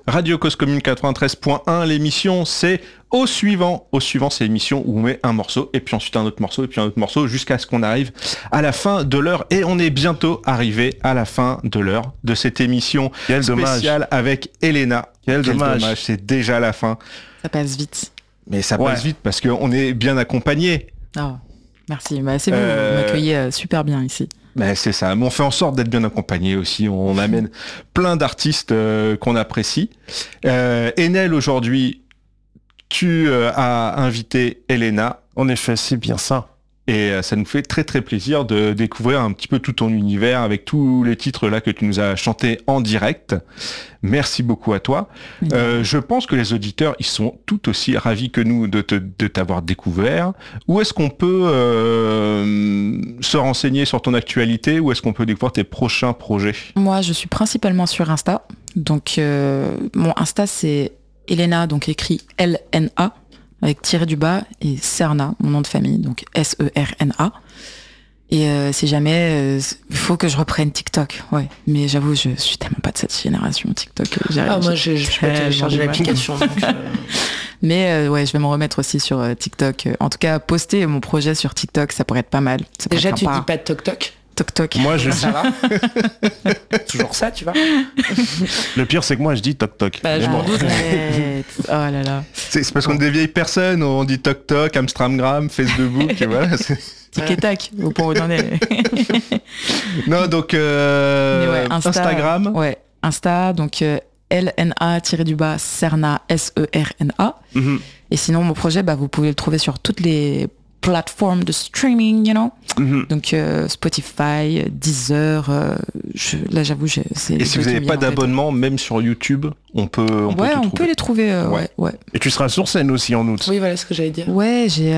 Radio Cause Commune 93.1, l'émission c'est Au suivant. Au suivant, c'est l'émission où on met un morceau, et puis ensuite un autre morceau, et puis un autre morceau, jusqu'à ce qu'on arrive à la fin de l'heure. Et on est bientôt arrivé à la fin de l'heure de cette émission spéciale avec Elena. Quel dommage, c'est déjà la fin. Ça passe vite. Mais ça passe vite parce qu'on est bien accompagné. Oh, merci, c'est vous m'accueillez super bien ici. Ben c'est ça, mais on fait en sorte d'être bien accompagné aussi, on amène plein d'artistes qu'on apprécie. Enel, aujourd'hui, tu as invité Elena. En effet, c'est bien ça. Et ça nous fait très très plaisir de découvrir un petit peu tout ton univers avec tous les titres là que tu nous as chantés en direct. Merci beaucoup à toi. Je pense que les auditeurs, ils sont tout aussi ravis que nous de t'avoir découvert. Où est-ce qu'on peut se renseigner sur ton actualité? Où est-ce qu'on peut découvrir tes prochains projets? Moi, je suis principalement sur Insta. Donc, mon Insta, c'est Elena, donc écrit LNA. Avec tiré du bas, et Serna, mon nom de famille, donc SERNA. Et si jamais, il faut que je reprenne TikTok, ouais. Mais j'avoue, je suis tellement pas de cette génération TikTok. Moi, je suis pas télécharger l'application. Mais ouais, je vais m'en remettre aussi sur TikTok. En tout cas, poster mon projet sur TikTok, ça pourrait être pas mal. Déjà, tu dis pas de toc-toc? Toc-toc. Moi, Ça va. Toujours ça, tu vois. Le pire, c'est que moi, je dis toc-toc. Je m'en doute. Oh là là. C'est parce qu'on est des vieilles personnes, on dit toc-toc, Amstramgram, Facebook, et voilà. Tic et tac, au point où on en est. Non, donc Instagram. Ouais, Insta, donc LNA-du-bas Serna, SERNA. Mm-hmm. Et sinon, mon projet, vous pouvez le trouver sur toutes les plateformes de streaming, you know. Mm-hmm. Donc Spotify, Deezer, là j'avoue, c'est... Et si vous n'avez pas d'abonnement, même sur YouTube, on peut les trouver. Ouais. Et tu seras sur scène aussi en août. Oui, voilà ce que j'allais dire. Ouais, j'ai...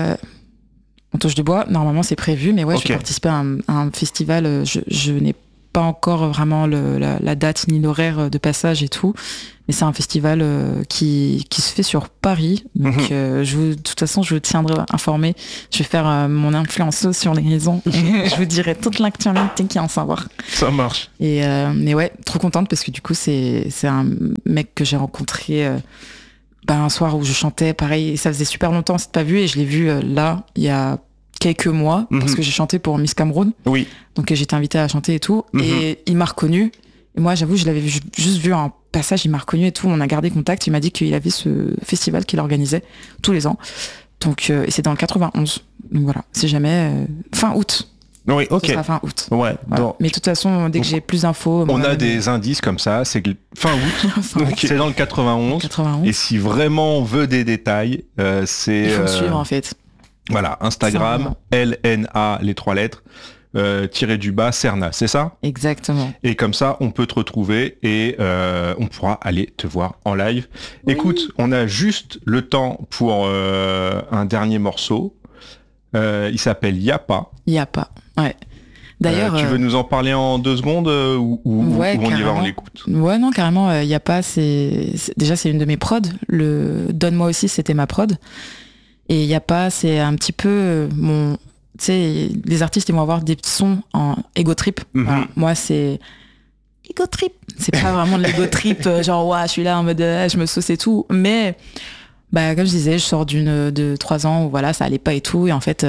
On touche du bois, normalement c'est prévu, mais ouais, Okay. je vais participer à un festival, je n'ai pas encore vraiment la date ni l'horaire de passage et tout, mais c'est un festival qui se fait sur Paris, donc de toute façon je vous tiendrai informé, je vais faire mon influenceuse sur les réseaux, je vous dirai toute l'actualité qui en savoir. Ça marche. Et mais ouais, trop contente parce que du coup c'est un mec que j'ai rencontré un soir où je chantais, pareil, ça faisait super longtemps, on s'était pas vu, et je l'ai vu là, il y a quelques mois, parce que j'ai chanté pour Miss Cameroun. Oui. Donc j'ai été invitée à chanter et tout, et il m'a reconnue. Et moi, j'avoue, je l'avais juste vu un passage, il m'a reconnue et tout, on a gardé contact, il m'a dit qu'il avait ce festival qu'il organisait tous les ans. Donc, et c'est dans le 91. Donc voilà, si jamais, fin août. Oui, ok. Ce sera fin août. Ouais. Voilà. Donc, mais de toute façon, dès que j'ai plus d'infos... On a des indices comme ça, c'est que fin août, c'est dans le 91. 91. Et si vraiment on veut des détails, c'est... Il faut me suivre en fait. Voilà, Instagram, LNA, les 3 lettres, tiré du bas, Serna, c'est ça? Exactement. Et comme ça, on peut te retrouver et on pourra aller te voir en live. Oui. Écoute, on a juste le temps pour un dernier morceau. Il s'appelle Yapa. Yapa, ouais. D'ailleurs, tu veux nous en parler en 2 secondes ou ouais, on y va, on l'écoute? Ouais, non, carrément. Yapa, déjà c'est une de mes prods. Le Donne-moi aussi, c'était ma prod. Et Yapa, c'est un petit peu mon... Tu sais, les artistes, ils vont avoir des sons en ego trip. Voilà. Moi, c'est... Ego trip. C'est pas vraiment de l'ego trip, genre, ouais, je suis là en mode, je me sauce et tout. Mais, comme je disais, je sors de 3 ans où, voilà, ça allait pas et tout. Et en fait,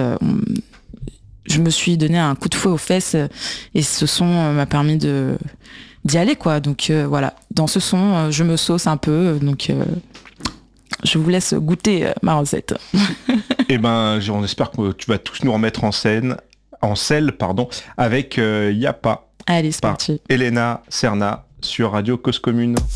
je me suis donné un coup de fouet aux fesses. Et ce son m'a permis d'y aller, quoi. Donc, voilà. Dans ce son, je me sauce un peu. Donc... je vous laisse goûter ma recette. Eh ben, on espère que tu vas tous nous remettre en selle, avec Yapa. Allez, c'est parti. Elena Serna sur Radio Cause Commune.